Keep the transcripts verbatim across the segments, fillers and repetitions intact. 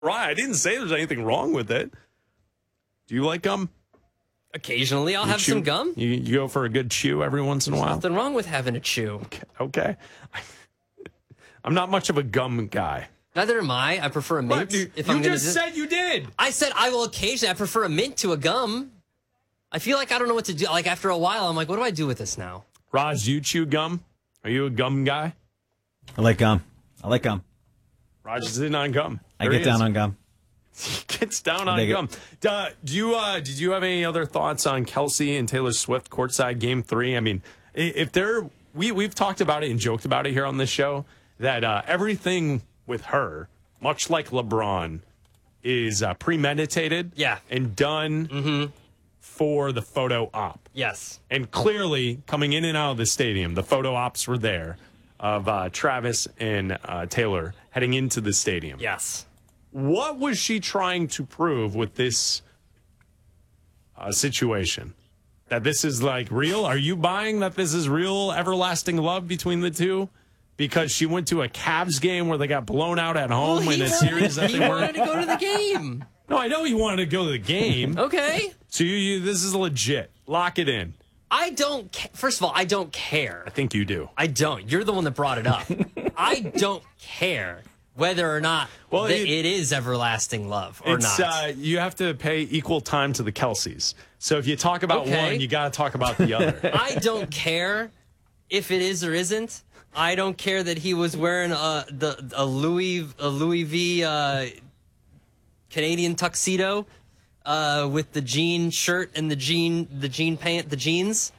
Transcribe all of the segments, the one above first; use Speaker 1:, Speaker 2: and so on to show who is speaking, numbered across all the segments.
Speaker 1: Right. I didn't say there's anything wrong with it. Do you like gum?
Speaker 2: Occasionally, I'll
Speaker 1: You
Speaker 2: have
Speaker 1: chew-
Speaker 2: some gum.
Speaker 1: You, you go for a good chew every once in a
Speaker 2: There's
Speaker 1: while?
Speaker 2: nothing wrong with having a chew.
Speaker 1: Okay. okay. I'm not much of a gum guy.
Speaker 2: Neither am I. I prefer a mint.
Speaker 1: What? You,
Speaker 2: if
Speaker 1: you
Speaker 2: I'm gonna
Speaker 1: just
Speaker 2: do-
Speaker 1: said you did.
Speaker 2: I said I will occasionally. I prefer a mint to a gum. I feel like I don't know what to do. Like after a while, I'm like, what do I do with this now?
Speaker 1: Raj, do you chew gum? Are you a gum guy?
Speaker 3: I like gum. I like gum.
Speaker 1: Raj is in on gum.
Speaker 3: I
Speaker 1: There
Speaker 3: get
Speaker 1: he
Speaker 3: down
Speaker 1: is.
Speaker 3: on gum.
Speaker 1: He gets down on
Speaker 3: dig it.
Speaker 1: gum. Uh, do you? Uh, did you have any other thoughts on Kelsey and Taylor Swift courtside game three? I mean, i- if they're we we've talked about it and joked about it here on this show that uh, everything with her, much like LeBron, is uh, premeditated.
Speaker 2: Yeah.
Speaker 1: and done for the photo op.
Speaker 2: Yes.
Speaker 1: And clearly, coming in and out of the stadium, the photo ops were there of uh, Travis and uh, Taylor heading into the stadium.
Speaker 2: Yes.
Speaker 1: What was she trying to prove with this uh, situation? That this is like real? Are you buying that this is real everlasting love between the two? Because she went to a Cavs game where they got blown out at home
Speaker 2: Well,
Speaker 1: in
Speaker 2: he
Speaker 1: a
Speaker 2: wanted-
Speaker 1: series that
Speaker 2: he
Speaker 1: they
Speaker 2: wanted
Speaker 1: weren't.
Speaker 2: to go to the game.
Speaker 1: No, I know he wanted to go to the game.
Speaker 2: Okay.
Speaker 1: So you, you, this is legit. Lock it in.
Speaker 2: I don't. Ca- First of all, I don't care.
Speaker 1: I think you do.
Speaker 2: I don't. You're the one that brought it up. I don't care whether or not
Speaker 1: Well,
Speaker 2: that
Speaker 1: it-
Speaker 2: it is everlasting love or
Speaker 1: It's
Speaker 2: not.
Speaker 1: uh, you have to pay equal time to the Kelseys. So if you talk about
Speaker 2: Okay.
Speaker 1: one, you got to talk about the other.
Speaker 2: I don't care if it is or isn't. I don't care that he was wearing a the a Louis a Louis V uh, Canadian tuxedo uh, with the jean shirt and the jean the jean pant the jeans.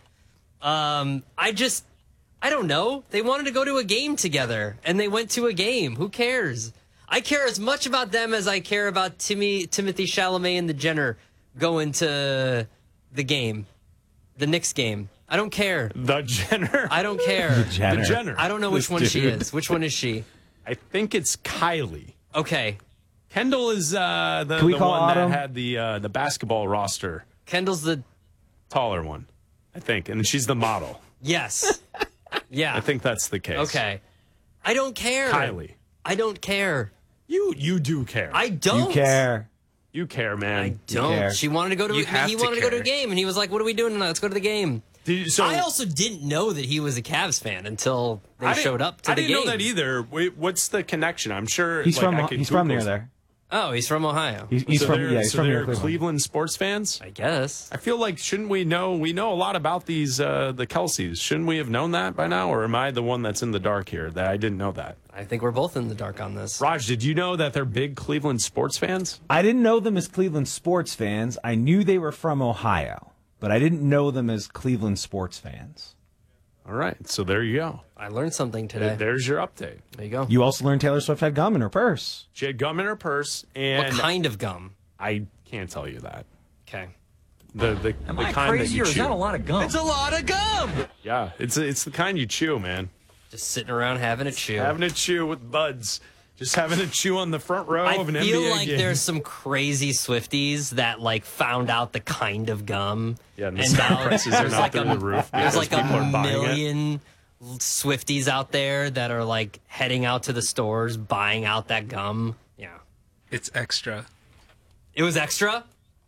Speaker 2: Um, I just I don't know. They wanted to go to a game together, and they went to a game. Who cares? I care as much about them as I care about Timmy Timothy Chalamet and the Jenner going to the game, the Knicks game. I don't care.
Speaker 1: The Jenner.
Speaker 2: I don't care.
Speaker 1: The Jenner.
Speaker 2: I don't know which
Speaker 1: This
Speaker 2: one she
Speaker 1: dude.
Speaker 2: is. Which one is she?
Speaker 1: I think it's Kylie.
Speaker 2: Okay.
Speaker 1: Kendall is uh, the,
Speaker 3: Can we
Speaker 1: the
Speaker 3: call
Speaker 1: one
Speaker 3: Autumn?
Speaker 1: that had the uh, the basketball roster,
Speaker 2: Kendall's the
Speaker 1: taller one, I think, and she's the model.
Speaker 2: yes. Yeah.
Speaker 1: I think that's the case.
Speaker 2: Okay. I don't care.
Speaker 1: Kylie.
Speaker 2: I don't care.
Speaker 1: You you do care.
Speaker 2: I don't
Speaker 3: You care.
Speaker 1: you care, man.
Speaker 2: I
Speaker 3: care.
Speaker 2: don't. She wanted to go to.
Speaker 4: You
Speaker 2: A,
Speaker 4: have
Speaker 2: he
Speaker 4: to
Speaker 2: wanted to go to a
Speaker 4: care.
Speaker 2: game, and he was like, "What are we doing tonight? Let's go to the game."
Speaker 1: Did you- so
Speaker 2: I also didn't know that he was a Cavs fan until they
Speaker 1: I didn't-
Speaker 2: showed up to
Speaker 1: I
Speaker 2: the
Speaker 1: didn't
Speaker 2: game.
Speaker 1: know that either. Wait, what's the connection? I'm sure
Speaker 3: He's
Speaker 1: like,
Speaker 3: from
Speaker 1: I could
Speaker 3: he's from near
Speaker 1: Google-
Speaker 3: there.
Speaker 2: Oh, he's from Ohio.
Speaker 3: He's, he's
Speaker 1: so
Speaker 3: from
Speaker 1: they're,
Speaker 3: yeah, he's
Speaker 1: so
Speaker 3: from
Speaker 1: they're
Speaker 3: near Cleveland.
Speaker 1: Cleveland sports fans.
Speaker 2: I guess.
Speaker 1: I feel like shouldn't we know? We know a lot about these uh, the Kelseys. Shouldn't we have known that by now, or am I the one that's in the dark here that I didn't know that?
Speaker 2: I think we're both in the dark on this.
Speaker 1: Raj, did you know that they're big Cleveland sports fans?
Speaker 3: I didn't know them as Cleveland sports fans. I knew they were from Ohio, but I didn't know them as Cleveland sports fans.
Speaker 1: All right, so there you go.
Speaker 2: I learned something today.
Speaker 1: There's your update.
Speaker 2: There you go.
Speaker 3: You also learned Taylor Swift had gum in her purse.
Speaker 1: She had gum in her purse,
Speaker 2: What
Speaker 1: and
Speaker 2: kind of gum?
Speaker 1: I can't tell you that.
Speaker 2: Okay.
Speaker 1: The the,
Speaker 4: Am
Speaker 1: the
Speaker 4: I
Speaker 1: kind
Speaker 4: crazy
Speaker 1: that you
Speaker 4: or is
Speaker 1: chew.
Speaker 4: that a lot of gum? It's a lot of gum.
Speaker 1: Yeah, it's it's the kind you chew, man.
Speaker 2: Just sitting around having a chew.
Speaker 1: Having a chew with buds. Just having a chew on the front row
Speaker 2: I
Speaker 1: of an
Speaker 2: feel
Speaker 1: N B A
Speaker 2: like
Speaker 1: game.
Speaker 2: there's some crazy Swifties that like found out the kind of gum.
Speaker 1: Yeah, and the stock prices are
Speaker 2: there's
Speaker 1: not
Speaker 2: like
Speaker 1: through
Speaker 2: a,
Speaker 1: the roof
Speaker 2: There's
Speaker 1: because
Speaker 2: like a
Speaker 1: people are buying it.
Speaker 2: million Swifties out there that are like heading out to the stores buying out that gum. Yeah.
Speaker 4: It's extra.
Speaker 2: It was extra?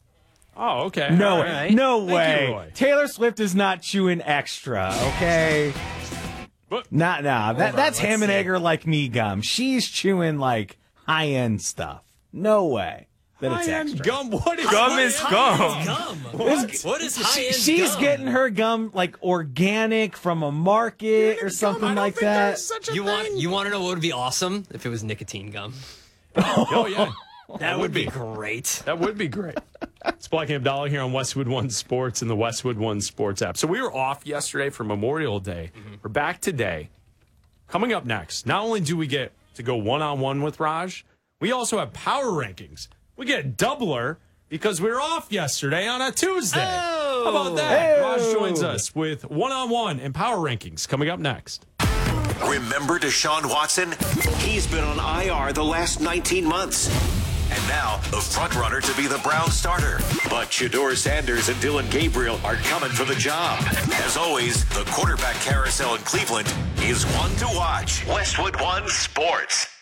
Speaker 1: Oh, okay.
Speaker 3: No,
Speaker 1: All right.
Speaker 3: no
Speaker 1: Thank you,
Speaker 3: way.
Speaker 1: Roy.
Speaker 3: Taylor Swift is not chewing extra. Okay.
Speaker 1: But-
Speaker 3: Not nah. That
Speaker 2: on,
Speaker 3: that's
Speaker 2: let's
Speaker 3: ham and
Speaker 2: see.
Speaker 3: egger like me gum. She's chewing like high end stuff. No way that it's
Speaker 1: High-end
Speaker 3: extra.
Speaker 1: gum. What is
Speaker 4: Gum
Speaker 1: high-end
Speaker 4: is gum.
Speaker 2: Gum.
Speaker 1: What?
Speaker 2: What is high
Speaker 3: She-
Speaker 2: end
Speaker 3: she's
Speaker 2: gum?
Speaker 3: getting her gum like organic from a market or something
Speaker 1: I don't
Speaker 3: like
Speaker 1: think
Speaker 3: that.
Speaker 1: there's Such a
Speaker 2: You want
Speaker 1: thing.
Speaker 2: you want to know what would be awesome if it was nicotine gum?
Speaker 1: Oh yeah,
Speaker 2: That, would
Speaker 1: would
Speaker 2: be
Speaker 1: be.
Speaker 2: great.
Speaker 1: that would be great. It's Black and Abdallah here on Westwood One Sports and the Westwood One Sports app. So we were off yesterday for Memorial Day.
Speaker 2: Mm-hmm.
Speaker 1: We're back today. Coming up next, not only do we get to go one on one with Raj, we also have power rankings. We get a doubler because we were off yesterday on a Tuesday. How about that?
Speaker 3: Hey.
Speaker 1: Raj joins us with one on one and power rankings coming up next.
Speaker 5: Remember Deshaun Watson? He's been on I R the last nineteen months. And now, the frontrunner to be the Brown starter. But Shador Sanders and Dylan Gabriel are coming for the job. As always, the quarterback carousel in Cleveland is one to watch. Westwood One Sports.